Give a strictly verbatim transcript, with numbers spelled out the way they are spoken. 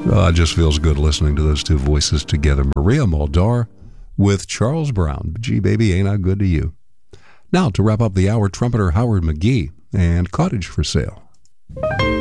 Uh, it just feels good listening to those two voices together. Maria Muldaur with Charles Brown. Gee, baby, ain't I good to you? Now, to wrap up the hour, trumpeter Howard McGee and Cottage for Sale.